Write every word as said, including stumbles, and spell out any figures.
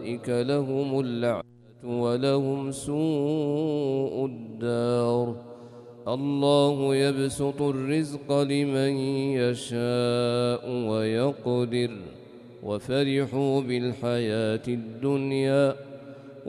أولئك لهم اللعنة ولهم سوء الدار. الله يبسط الرزق لمن يشاء ويقدر وفرحوا بالحياة الدنيا